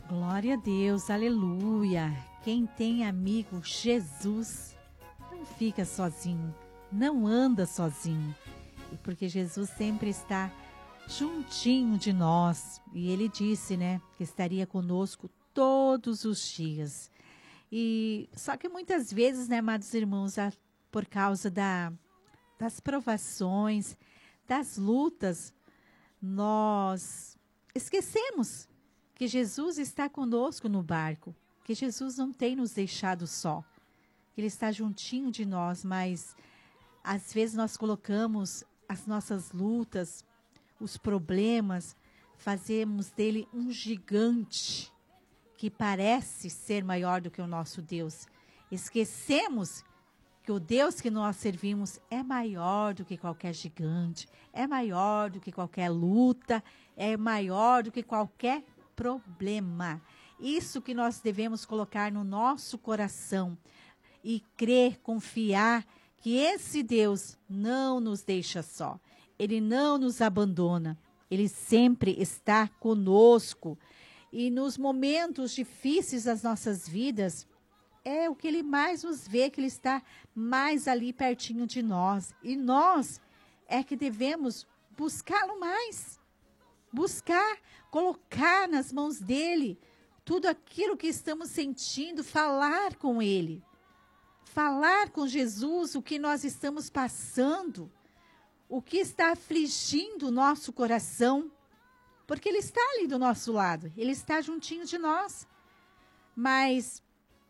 Glória a Deus, aleluia. Quem tem amigo Jesus não fica sozinho, não anda sozinho. E porque Jesus sempre está juntinho de nós. E ele disse, né, que estaria conosco todos os dias. E só que muitas vezes, né, amados irmãos, por causa das provações, das lutas, nós esquecemos que Jesus está conosco no barco, que Jesus não tem nos deixado só, que Ele está juntinho de nós, mas às vezes nós colocamos as nossas lutas, os problemas, fazemos dele um gigante que parece ser maior do que o nosso Deus. Esquecemos que o Deus que nós servimos é maior do que qualquer gigante, é maior do que qualquer luta, é maior do que qualquer problema. Isso que nós devemos colocar no nosso coração e crer, confiar que esse Deus não nos deixa só. Ele não nos abandona. Ele sempre está conosco. E nos momentos difíceis das nossas vidas, é o que Ele mais nos vê, que Ele está mais ali pertinho de nós. E nós é que devemos buscá-lo mais. Buscar, colocar nas mãos dEle tudo aquilo que estamos sentindo, falar com Ele. Falar com Jesus o que nós estamos passando, o que está afligindo o nosso coração, porque Ele está ali do nosso lado, Ele está juntinho de nós. Mas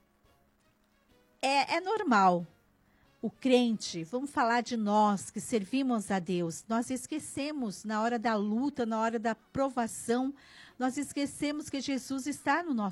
é normal, o crente, vamos falar de nós que servimos a Deus, nós esquecemos na hora da luta, na hora da provação, nós esquecemos que Jesus está no nosso